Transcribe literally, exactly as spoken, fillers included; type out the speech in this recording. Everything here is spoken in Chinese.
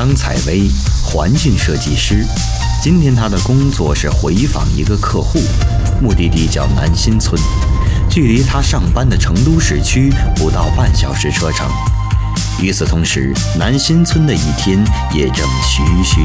张采薇，环境设计师。今天他的工作是回访一个客户，目的地叫南新村，距离他上班的成都市区不到半小时车程。与此同时，南新村的一天也正徐徐